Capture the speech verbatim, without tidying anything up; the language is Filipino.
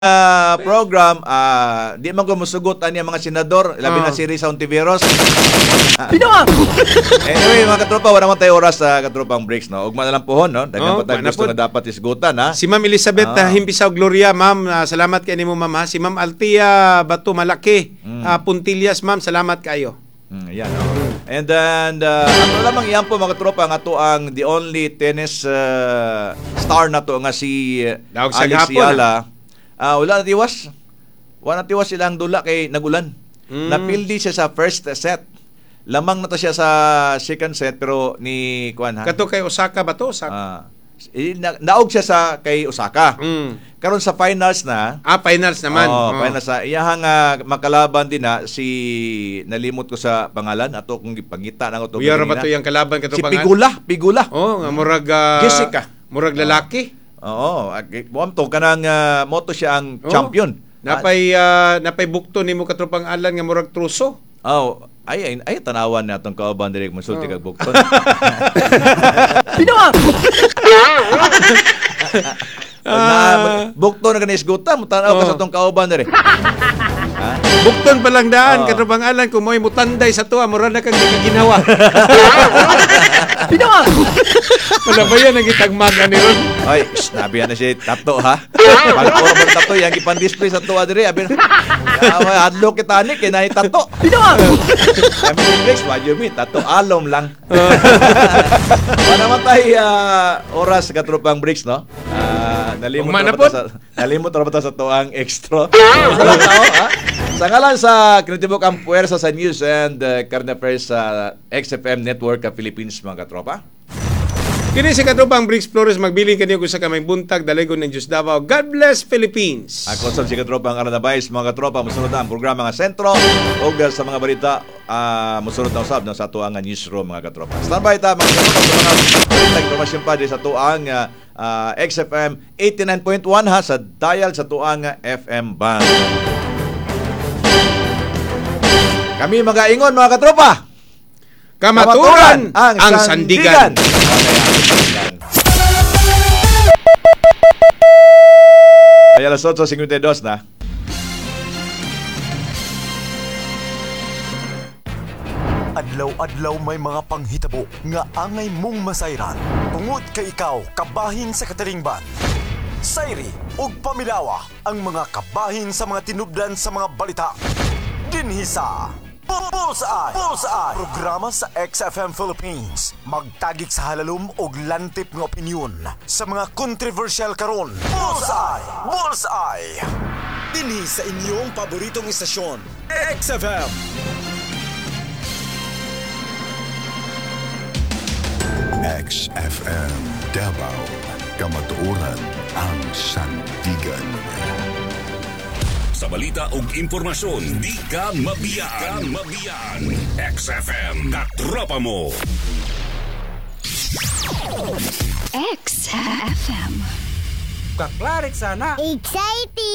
uh, program, uh, di man ko musugot ani ang mga senador, labi Oh. na si Risa Ontiveros. Pinawa! Anyway, mga katropa, wala man tayo oras sa katropang breaks, no? Ugma na lang pohon, no? Dagan Oh, pa tayo wala gusto po. na dapat isgutan, ha? Si Ma'am Elizabeth Ah. ah. Himpisaw Gloria, ma'am, ah, salamat kayo mo, ma'am. Ha? Si Ma'am Altia Bato Malaki, Mm. ah, Puntillas, ma'am, salamat kayo. Mm, yan, no? And then, uh, ano lamang yan po, mga katropa, nga to ang the only tennis uh, star na to nga si uh, Dawag sa Alex gapon, Yala. Ah, wala na tiwas. Wala na tiwas silang dula kay nagulan. Mm. Napildi siya sa first set. Lamang na to siya sa second set pero ni kuan ha. Kato kay Osaka ba to? Osaka. Ah, eh, na, naog siya sa kay Osaka. Mm. Karon sa finals na. Ah, finals naman. Oh, Oh. finals na. Iyahang uh, makalaban din na si nalimot ko sa pangalan ato kung gipangita na ko to. Uyara ba to yung kalaban kato Si pangal? Pigula, Pigula. Oh, nga murag ah, Jessica. Murag lalaki. Oo, mo to kanang uh, moto siya ang Oh. champion. Napay ah, napay bukto nimo katropang alan nga murag truso. Oh, ay ay, ay tanawan na atong kauban diri musulti Oh. kag bukton. Pinawa! Na bukton na kanis guta mo tanaw ka Oh. sa atong kauban diri. Ha? Bukton pa lang daan, Oh. katropang alan kung mo'y mutanday sa tuwa, murag na kang ginawa. Pinawa! Wala ba yan ang itagmaga ni Ron? Ay, nabi na si tato ha. Pagpuro mo tato yang ipan-display sa tuwa diri abi. Ah, adlo kita ni kay nahi tato. Pinawa! Kami ni Rex, what you mean? Tato alom lang. Wala naman tayo ah, oras sa katropang breaks, no? Ah, nalimot Ugma na na ba ta po. sa nalimot na ba ta sa tuang extra. Sa lang tao, ha? Sa ngalan sa Kinitibok ang puwersa sa news and uh, current affairs sa X F M Network of Philippines, mga katropa. Kini si katropang Bricks Flores, magbiling kanyo kung sa kamay buntag, dalagon ng Diyos Davao. God bless Philippines! Ako sa si katropang Aranabais, mga katropa, musunod na ang programa nga sentro o sa mga balita, uh, musunod na usab na sa tuang nga newsroom, mga katropa. Standby ta, mga katropa, sa mga balita, informasyon pa di sa tuang uh, uh, X F M eighty-nine point one ha, sa dial sa tuang uh, F M band. Kami mag-aingon, mga katropa. Kamaturan ang, ang sandigan. sandigan. Ay alas eight fifty-two na. Adlaw-adlaw may mga panghitabo nga angay mong masayran. Tungod kay ikaw, kabahin sa kataringban. Sayri ug pamilawa ang mga kabahin sa mga tinubdan sa mga balita. Dinhi sa Bullseye! Bullseye! Programa sa X F M Philippines. Magtagik sa halalom og lantip nga opinyon sa mga controversial karon. Bullseye! Bullseye! Dinhi sa inyong paboritong istasyon, X F M. X F M Davao, kamatuoran ang sandigan. Sa balita ug impormasyon, di ka mabiyaan. mabiyaan. X F M, katropa mo. X F M. Kaklarit sana. Exciting!